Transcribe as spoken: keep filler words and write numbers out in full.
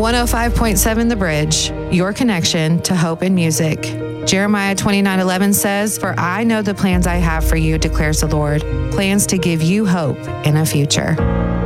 one oh five point seven The Bridge, your connection to hope and music. Jeremiah twenty-nine eleven says, "For I know the plans I have for you, declares the Lord, plans to give you hope in a future."